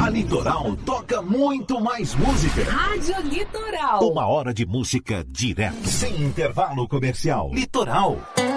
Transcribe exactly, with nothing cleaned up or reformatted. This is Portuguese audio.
A Litoral toca muito mais música. Rádio Litoral. Uma hora de música direto, sem intervalo comercial. Litoral.